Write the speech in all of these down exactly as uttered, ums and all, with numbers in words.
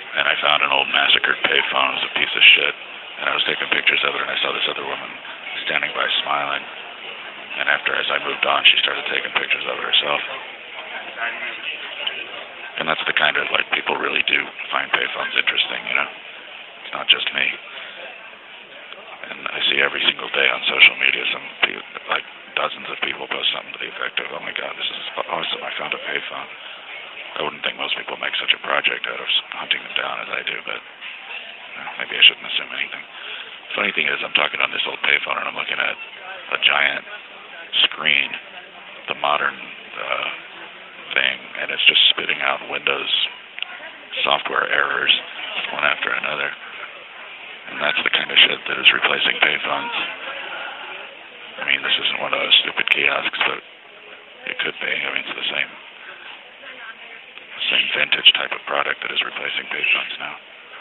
and I found an old massacred payphone. It was a piece of shit, and I was taking pictures of it, and I saw this other woman standing by smiling, and after, as I moved on, she started taking pictures of it herself. And that's the kind of, like, people really do find payphones interesting, you know? It's not just me. And I see every single day on social media some people, like, dozens of people post something to the effect of, oh my god, this is awesome, I found a payphone. I wouldn't think most people make such a project out of hunting them down as I do, but you know, maybe I shouldn't assume anything. The funny thing is, I'm talking on this old payphone and I'm looking at a giant screen, the modern uh, thing, and it's just spitting out Windows software errors one after another. And that's the kind of shit that is replacing payphones. I mean, this isn't one of those stupid kiosks, but it could be. I mean, it's the same same vintage type of product that is replacing payphones now.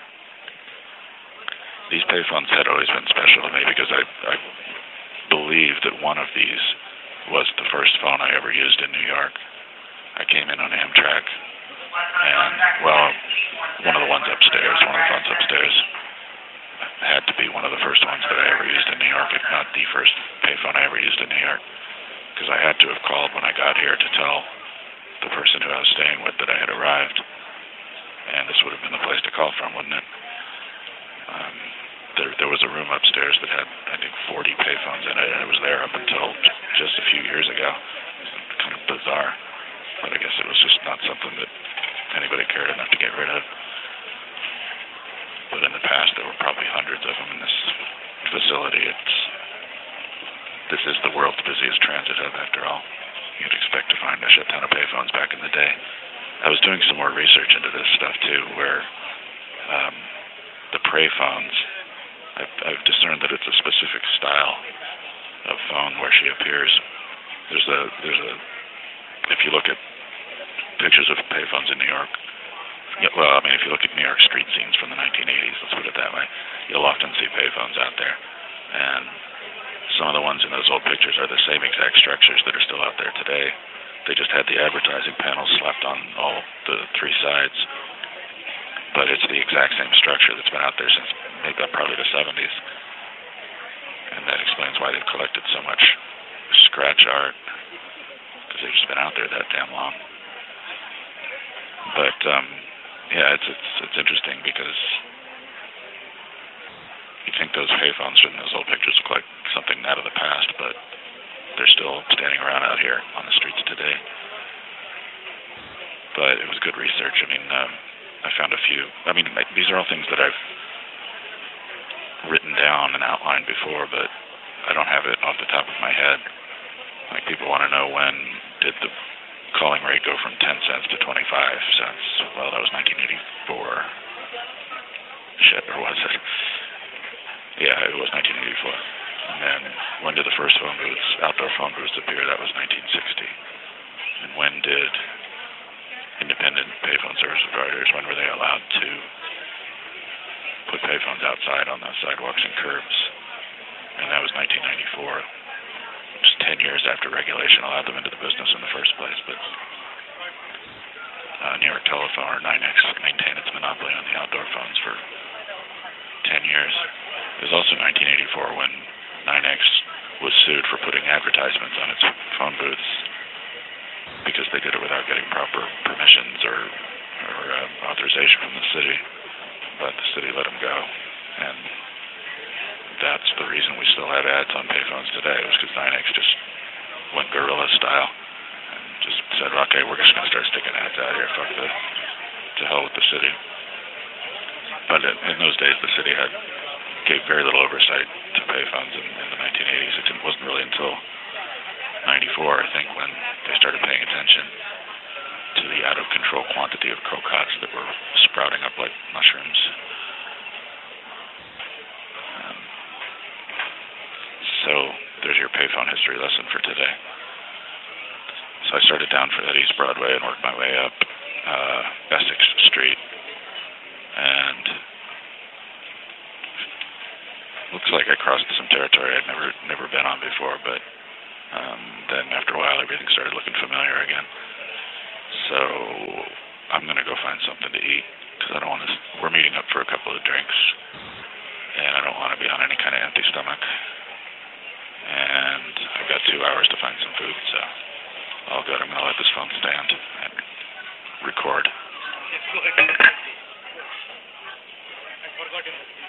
These payphones had always been special to me because I, I believe that one of these was the first phone I ever used in New York. I came in on Amtrak, and, well, one of the ones upstairs, one of the phones upstairs, had to be one of the first ones that I ever used in New York, if not the first payphone I ever used in New York, because I had to have called when I got here to tell the person who I was staying with that I had arrived, and this would have been the place to call from, wouldn't it? Um, there, there was a room upstairs that had, I think, forty payphones in it, and it was there up until just a few years ago. It was kind of bizarre, but I guess it was just not something that anybody cared enough to get rid of. But in the past, there were probably hundreds of them in this facility. It's this is the world's busiest transit hub, after all. You'd expect to find a shit ton of payphones back in the day. I was doing some more research into this stuff, too, where um, the Prayphones, I've, I've discerned that it's a specific style of phone where she appears. There's a, there's a, if you look at pictures of payphones in New York, well, I mean, if you look at New York street scenes from the nineteen eighties, let's put it that way, you'll often see payphones out there. And some of the ones in those old pictures are the same exact structures that are still out there today. They just had the advertising panels slapped on all the three sides. But it's the exact same structure that's been out there since maybe probably the seventies. And that explains why they've collected so much scratch art, because they've just been out there that damn long. But, um, yeah, it's, it's, it's interesting because you think those payphones from those old pictures look like something out of the past, but they're still standing around out here on the streets today. But it was good research. I mean, um, I found a few. I mean, these are all things that I've written down and outlined before, but I don't have it off the top of my head. Like, people want to know, when did the calling rate go from ten cents to twenty-five cents? Well, that was nineteen eighty-four. Shit, or was it? Yeah, it was nineteen eighty-four. And then, when did the first phone booths, outdoor phone booths appear? That was nineteen sixty. And when did independent payphone service providers, when were they allowed to put payphones outside on the sidewalks and curbs? And that was nineteen ninety-four. Just ten years after regulation allowed them into the business in the first place. But uh, New York Telephone, or nine X, maintained its monopoly on the outdoor phones for ten years. It was also nineteen eighty-four when nine X was sued for putting advertisements on its phone booths because they did it without getting proper permissions or, or uh, authorization from the city. But the city let them go. And that's the reason we still have ads on payphones today. It was because nine X just went guerrilla style and just said, okay, we're just going to start sticking ads out here. Fuck the, to hell with the city. But in, in those days, the city had gave very little oversight to payphones in, in the nineteen eighties. It didn't, wasn't really until ninety-four, I think, when they started paying attention to the out-of-control quantity of cocottes that were sprouting up like mushrooms. Um, so there's your payphone history lesson for today. So I started down for that East Broadway and worked my way up uh, Essex Street, and looks like I crossed some territory I'd never never been on before, but um, then after a while everything started looking familiar again. So I'm going to go find something to eat, because because I don't want to. We're meeting up for a couple of drinks, and I don't want to be on any kind of empty stomach. And I've got two hours to find some food, so I'll go. I'm gonna let this phone stand and record. Yes, go ahead. I forgot it.